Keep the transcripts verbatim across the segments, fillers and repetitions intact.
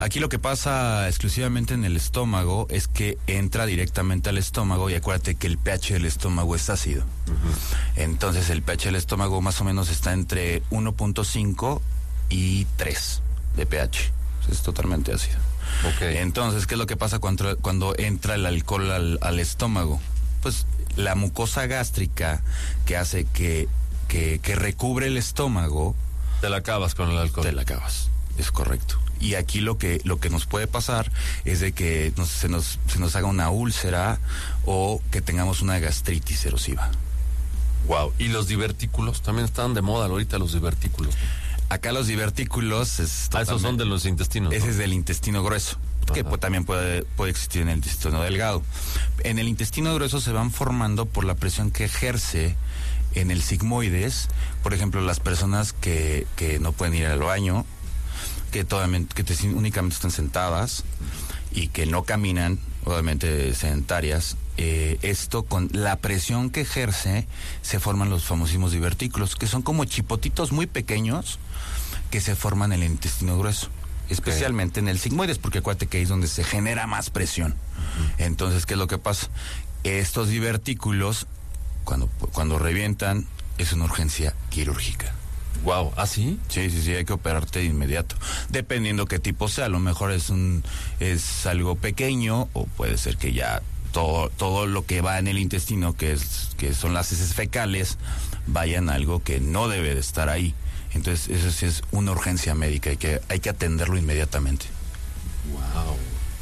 Aquí lo que pasa exclusivamente en el estómago es que entra directamente al estómago y acuérdate que el pH del estómago es ácido. Uh-huh. Entonces el pH del estómago más o menos está entre uno punto cinco y tres de pH. Es totalmente ácido. Okay. Entonces, ¿qué es lo que pasa cuando, cuando entra el alcohol al, al estómago? Pues la mucosa gástrica que hace que, que, que recubre el estómago... Te la acabas con el alcohol. Te la acabas, es correcto. Y aquí lo que lo que nos puede pasar es de que nos, se, nos, se nos haga una úlcera o que tengamos una gastritis erosiva. Wow. ¿Y los divertículos? También están de moda ahorita los divertículos. Acá los divertículos... Es ah, esos son de los intestinos. Ese ¿no? es del intestino grueso, Ajá. que pues, también puede, puede existir en el intestino delgado. En el intestino grueso se van formando por la presión que ejerce en el sigmoides. Por ejemplo, las personas que, que no pueden ir al baño, que, totalmente, que te, únicamente están sentadas y que no caminan, obviamente sedentarias, eh, esto con la presión que ejerce se forman los famosísimos divertículos, que son como chipotitos muy pequeños que se forman en el intestino grueso, especialmente okay. en el sigmoides, porque acuérdate que ahí es donde se genera más presión. Uh-huh. Entonces, ¿qué es lo que pasa? Estos divertículos, cuando, cuando revientan, es una urgencia quirúrgica. Wow, ¿ah, sí? Sí, sí, sí, hay que operarte de inmediato. Dependiendo qué tipo sea, a lo mejor es un es algo pequeño o puede ser que ya todo todo lo que va en el intestino, que es que son las heces fecales, vayan a algo que no debe de estar ahí. Entonces, eso sí es una urgencia médica, hay que hay que atenderlo inmediatamente. Wow.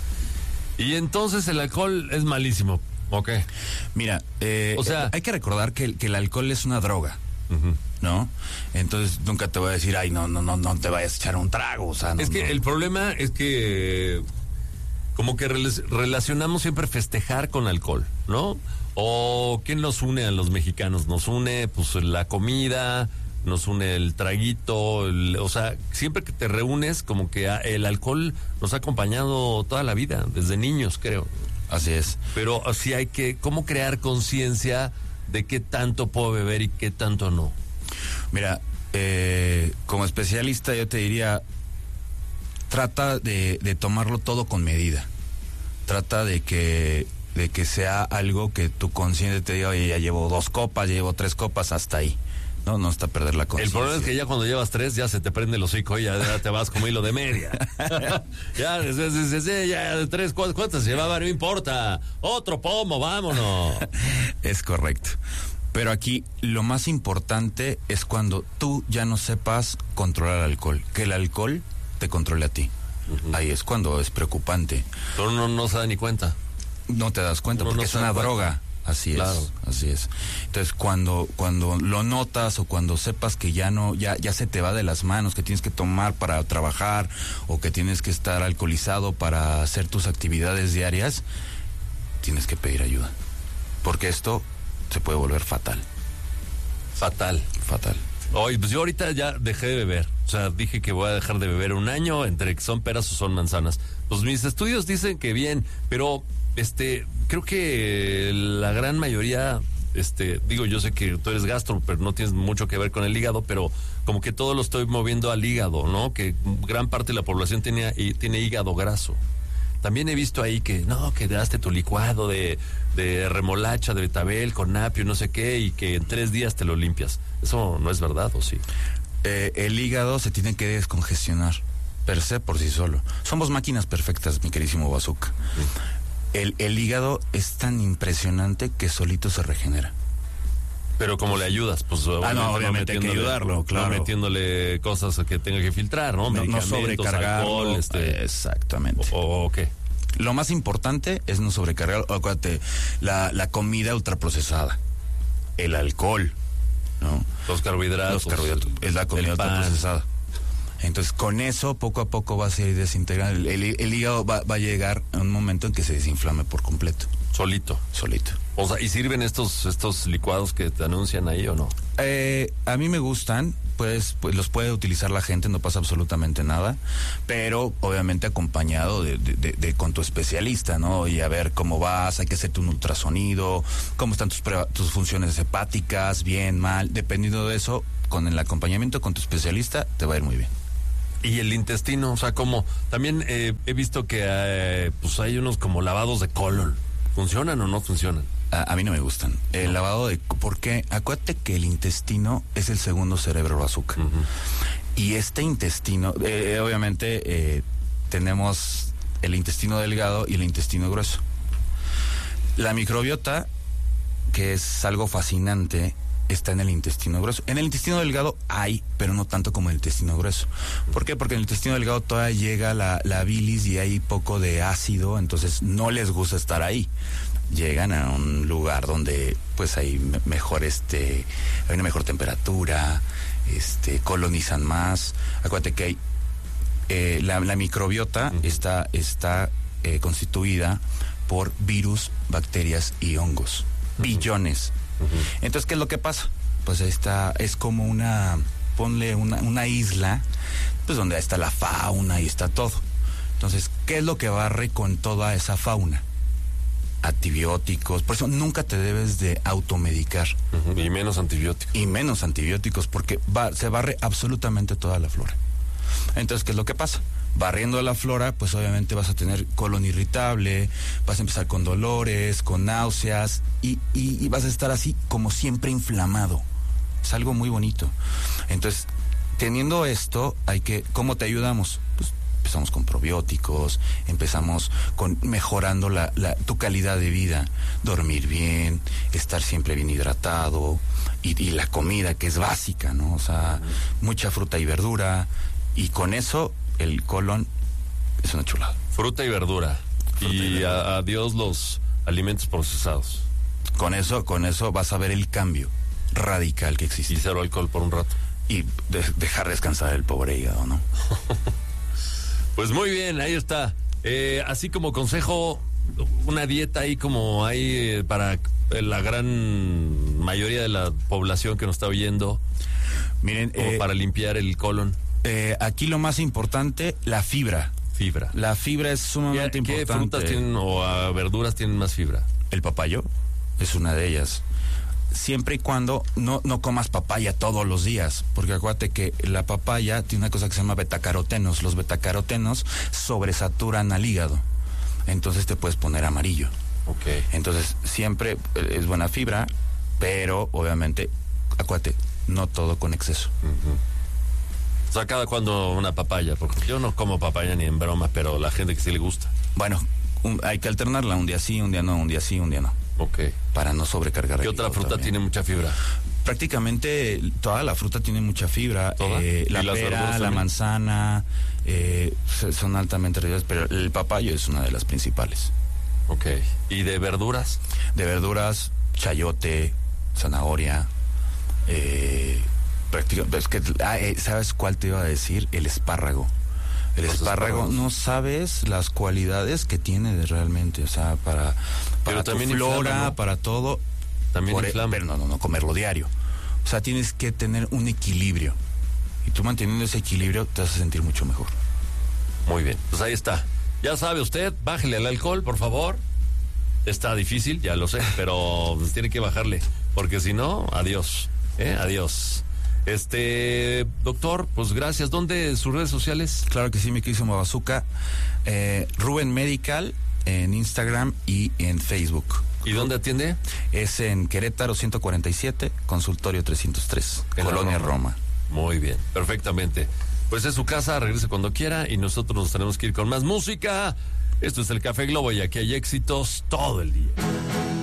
Y entonces el alcohol es malísimo, ¿ok? Mira, eh, o sea, hay que recordar que, que el alcohol es una droga. Uh-huh. ¿No? Entonces nunca te voy a decir, ay, no, no, no, no te vayas a echar un trago, o sea, no, es que no. El problema es que como que rel- relacionamos siempre festejar con alcohol, ¿no? O ¿quién nos une a los mexicanos? Nos une, pues, la comida, nos une el traguito, el, o sea, siempre que te reúnes, como que el alcohol nos ha acompañado toda la vida, desde niños, creo. Así es. Pero sí hay que, ¿cómo crear conciencia de qué tanto puedo beber y qué tanto no? Mira, eh, como especialista yo te diría, trata de, de tomarlo todo con medida. Trata de que de que sea algo que tu consciente te diga, oye, ya llevo dos copas, ya llevo tres copas, hasta ahí. No, no hasta perder la conciencia. El problema es que ya cuando llevas tres, ya se te prende el hocico y ya, ya te vas como hilo de media. ya, ya, ya, ya, de tres, cuatro, ¿cuántas llevaba? No importa. Otro pomo, vámonos. Es correcto. Pero aquí lo más importante es cuando tú ya no sepas controlar el alcohol, que el alcohol te controle a ti. Uh-huh. Ahí es cuando es preocupante. Pero uno no se da ni cuenta. No te das cuenta, uno porque no es una droga. Así claro. es, así es. Entonces, cuando cuando lo notas o cuando sepas que ya no, ya ya se te va de las manos, que tienes que tomar para trabajar o que tienes que estar alcoholizado para hacer tus actividades diarias, tienes que pedir ayuda, porque esto se puede volver fatal. Fatal. Fatal. Oye, pues yo ahorita ya dejé de beber. O sea, dije que voy a dejar de beber un año, entre que son peras o son manzanas. Pues mis estudios dicen que bien, pero este, creo que la gran mayoría, este, digo, yo sé que tú eres gastro, pero no tienes mucho que ver con el hígado, pero como que todo lo estoy moviendo al hígado, ¿no? Que gran parte de la población tiene, tiene hígado graso. También he visto ahí que, no, que daste tu licuado de, de remolacha, de betabel, con apio, no sé qué, y que en tres días te lo limpias. ¿Eso no es verdad o sí? Eh, el hígado se tiene que descongestionar, per se, por sí solo. Somos máquinas perfectas, mi queridísimo Bazooka. Sí. El, el hígado es tan impresionante que solito se regenera. Pero como le ayudas, pues ah, no, obviamente hay que ayudarlo, claro. No metiéndole cosas que tenga que filtrar, ¿no? No, no sobrecargar. Alcohol, este... Exactamente. O, o qué. Lo más importante es no sobrecargar, acuérdate, la, la comida ultraprocesada, el alcohol, ¿no? Los carbohidratos. Los carbohidratos, es la comida ultraprocesada. Entonces, con eso, poco a poco va a ser desintegrado. El, el, el hígado va, va a llegar a un momento en que se desinflame por completo. Solito. Solito. O sea, ¿y sirven estos estos licuados que te anuncian ahí o no? Eh, a mí me gustan, pues, pues los puede utilizar la gente, no pasa absolutamente nada, pero obviamente acompañado de, de, de, de con tu especialista, ¿no? Y a ver cómo vas, hay que hacerte un ultrasonido, cómo están tus, tus funciones hepáticas, bien, mal, dependiendo de eso, con el acompañamiento con tu especialista, te va a ir muy bien. Y el intestino, o sea, como también eh, he visto que eh, pues hay unos como lavados de colon. ¿Funcionan o no funcionan? A, a mí no me gustan. El no. lavado de... Porque acuérdate que el intestino es el segundo cerebro, Bazooka. Uh-huh. Y este intestino, eh, obviamente, eh, tenemos el intestino delgado y el intestino grueso. La microbiota, que es algo fascinante, está en el intestino grueso. En el intestino delgado hay, pero no tanto como en el intestino grueso. ¿Por qué? Porque en el intestino delgado todavía llega la, la bilis y hay poco de ácido, entonces no les gusta estar ahí. Llegan a un lugar donde pues hay mejor este, hay una mejor temperatura, este, colonizan más. Acuérdate que hay eh, la, la microbiota uh-huh. está, está eh, constituida por virus, bacterias y hongos. Uh-huh. Billones. Uh-huh. Entonces, ¿qué es lo que pasa? Pues esta es como una, ponle una, una isla, pues donde está la fauna y está todo. Entonces, ¿qué es lo que barre con toda esa fauna? Antibióticos. Por eso nunca te debes de automedicar. Uh-huh. Y menos antibióticos. Y menos antibióticos, porque va, se barre absolutamente toda la flora. Entonces, ¿qué es lo que pasa? Barriendo la flora, pues obviamente vas a tener colon irritable, vas a empezar con dolores, con náuseas y, y, y vas a estar así como siempre inflamado. Es algo muy bonito. Entonces, teniendo esto, hay que, ¿cómo te ayudamos? Pues empezamos con probióticos, empezamos con mejorando la, la, tu calidad de vida, dormir bien, estar siempre bien hidratado y, y la comida que es básica, ¿no? O sea, mucha fruta y verdura y con eso el colon es una chulada. Fruta y verdura. Fruta y, y verdura. A, adiós los alimentos procesados. Con eso, con eso vas a ver el cambio radical que existe. Y cero alcohol por un rato. Y de, dejar descansar el pobre hígado, ¿no? Pues muy bien, ahí está. Eh, así como consejo, una dieta ahí como hay eh, para la gran mayoría de la población que nos está oyendo. Miren, como eh, para limpiar el colon. Eh, aquí lo más importante, la fibra. Fibra. La fibra es sumamente ¿Qué, importante. ¿Qué frutas tienen o a verduras tienen más fibra? El papayo es una de ellas. Siempre y cuando no, no comas papaya todos los días, porque acuérdate que la papaya tiene una cosa que se llama betacarotenos. Los betacarotenos sobresaturan al hígado, entonces te puedes poner amarillo. Okay. Entonces siempre es buena fibra, pero obviamente, acuérdate, no todo con exceso. Uh-huh. O sea, cada cuando una papaya, porque yo no como papaya ni en broma, pero la gente que sí le gusta. Bueno, un, hay que alternarla, un día sí, un día no, un día sí, un día no. Ok. Para no sobrecargar. ¿Qué otra fruta también tiene mucha fibra? Prácticamente toda la fruta tiene mucha fibra. Eh, la pera, la manzana, eh, son altamente riquas, pero el papayo es una de las principales. Ok. ¿Y de verduras? De verduras, chayote, zanahoria, eh... prácticamente, es que, ah, eh, ¿sabes cuál te iba a decir? El espárrago. El Los espárrago, espárragos. No sabes las cualidades que tiene de realmente, o sea, para, para tu flora, inflama, ¿no? Para todo. También por, inflama. Pero no, no, no, comerlo diario. O sea, tienes que tener un equilibrio. Y tú manteniendo ese equilibrio te vas a sentir mucho mejor. Muy bien, pues ahí está. Ya sabe usted, bájele al alcohol, por favor. Está difícil, ya lo sé, pero pues tiene que bajarle, porque si no, adiós, ¿eh? Adiós. Este, doctor, pues gracias. ¿Dónde sus redes sociales? Claro que sí, mi querido Bazooka. Eh, Ruben Medical en Instagram y en Facebook. ¿Y dónde atiende? Es en Querétaro ciento cuarenta y siete, consultorio trescientos tres, en Colonia Roma. Roma. Muy bien, perfectamente. Pues es su casa, regrese cuando quiera y nosotros nos tenemos que ir con más música. Esto es el Café Globo y aquí hay éxitos todo el día.